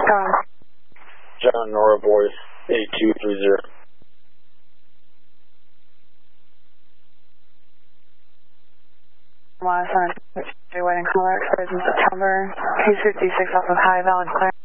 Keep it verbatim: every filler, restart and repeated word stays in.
John. John Nora Boys, eight two three zero. Wildfire, waiting caller, in September, P fifty-six off of High Valley, Clear.